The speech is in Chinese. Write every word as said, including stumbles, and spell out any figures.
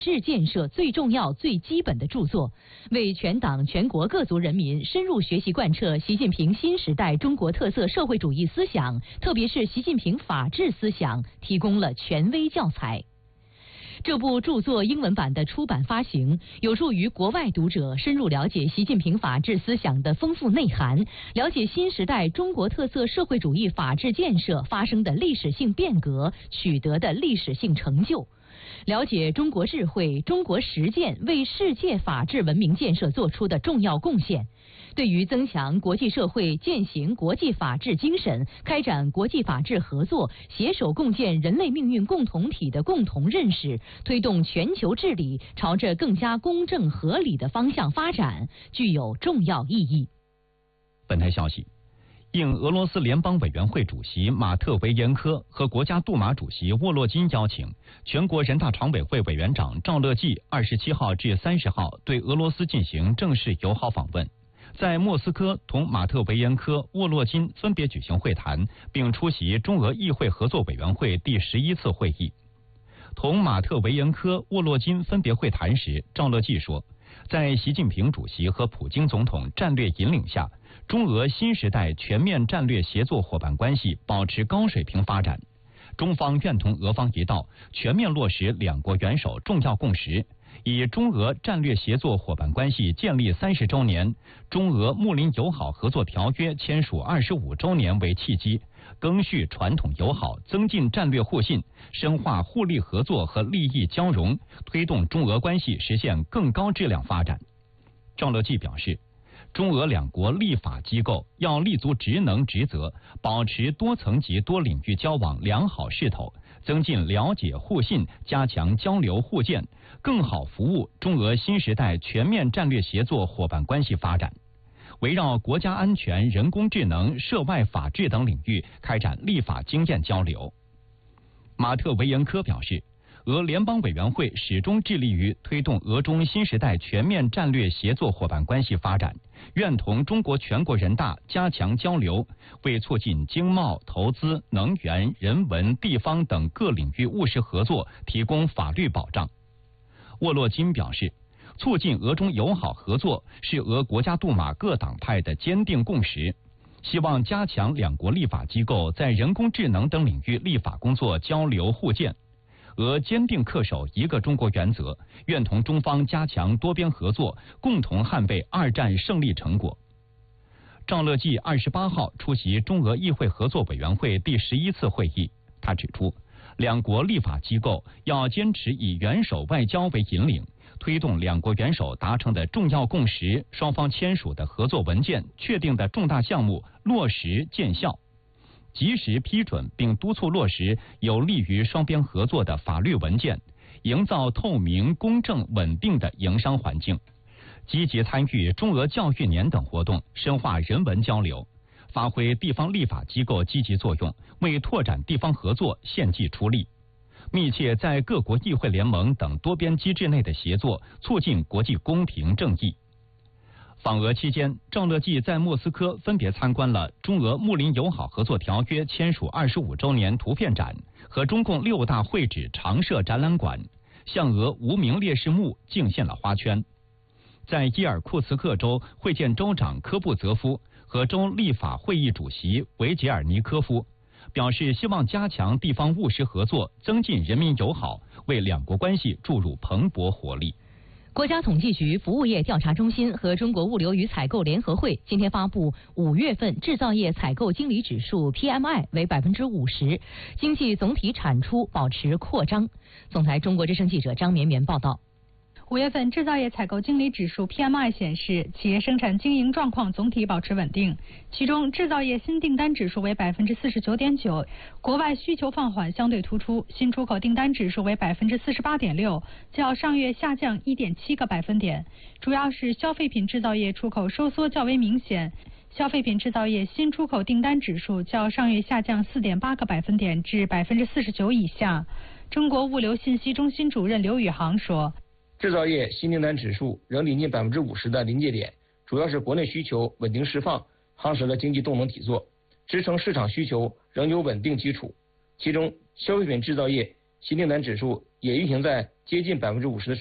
治建设最重要、最基本的著作，为全党全国各族人民深入学习贯彻习近平新时代中国特色社会主义思想，特别是习近平法治思想，提供了权威教材。这部著作英文版的出版发行，有助于国外读者深入了解习近平法治思想的丰富内涵，了解新时代中国特色社会主义法治建设发生的历史性变革，取得的历史性成就。了解中国智慧、中国实践为世界法治文明建设做出的重要贡献，对于增强国际社会践行国际法治精神、开展国际法治合作、携手共建人类命运共同体的共同认识，推动全球治理朝着更加公正合理的方向发展，具有重要意义。 本台消息，应俄罗斯联邦委员会主席马特维延科和国家杜马主席沃洛金邀请，全国人大常委会委员长赵乐际二十七号至三十号对俄罗斯进行正式友好访问，在莫斯科同马特维延科、沃洛金分别举行会谈，并出席中俄议会合作委员会第十一次会议。同马特维延科、沃洛金分别会谈时，赵乐际说，在习近平主席和普京总统战略引领下，中俄新时代全面战略协作伙伴关系保持高水平发展。中方愿同俄方一道，全面落实两国元首重要共识，以中俄战略协作伙伴关系建立三十周年、中俄睦邻友好合作条约签署二十五周年为契机，赓续传统友好，增进战略互信，深化互利合作和利益交融，推动中俄关系实现更高质量发展。赵乐际表示，中俄两国立法机构要立足职能职责，保持多层级多领域交往良好势头，增进了解互信，加强交流互鉴，更好服务中俄新时代全面战略协作伙伴关系发展。围绕国家安全、人工智能、涉外法治等领域开展立法经验交流。马特维延科表示，俄联邦委员会始终致力于推动俄中新时代全面战略协作伙伴关系发展，愿同中国全国人大加强交流，为促进经贸、投资、能源、人文、地方等各领域务实合作提供法律保障。沃洛金表示，促进俄中友好合作是俄国家杜马各党派的坚定共识，希望加强两国立法机构在人工智能等领域立法工作交流互鉴。俄坚定恪守一个中国原则，愿同中方加强多边合作，共同捍卫二战胜利成果。赵乐际二十八号出席中俄议会合作委员会第十一次会议，他指出，两国立法机构要坚持以元首外交为引领，推动两国元首达成的重要共识、双方签署的合作文件、确定的重大项目落实见效，及时批准并督促落实有利于双边合作的法律文件，营造透明、公正、稳定的营商环境，积极参与中俄教育年等活动，深化人文交流，发挥地方立法机构积极作用，为拓展地方合作献计出力，密切在各国议会联盟等多边机制内的协作，促进国际公平正义。访俄期间，赵乐际在莫斯科分别参观了中俄睦邻友好合作条约签署二十五周年图片展和中共六大会址常设展览馆，向俄无名烈士墓敬献了花圈。在伊尔库茨克州会见州长科布泽夫和州立法会议主席维杰尔尼科夫，表示希望加强地方务实合作，增进人民友好，为两国关系注入蓬勃活力。 国家统计局服务业调查中心和中国物流与采购联合会今天发布五月份制造业采购经理指数 P M I 为百分之五十，经济总体产出保持扩张。总台中国之声记者张绵绵报道。 五月份制造业采购经理指数 P M I 显示，企业生产经营状况总体保持稳定。其中，制造业新订单指数为百分之四十九点九，国外需求放缓相对突出。新出口订单指数为百分之四十八点六，较上月下降一点七个百分点。主要是消费品制造业出口收缩较为明显。消费品制造业新出口订单指数较上月下降四点八个百分点至百分之四十九以下。中国物流信息中心主任刘宇航说。 制造业新订单指数仍临近百分之五十的临界点，主要是国内需求稳定释放，夯实了经济动能底座，支撑市场需求仍有稳定基础。其中，消费品制造业新订单指数也运行在接近百分之五十的。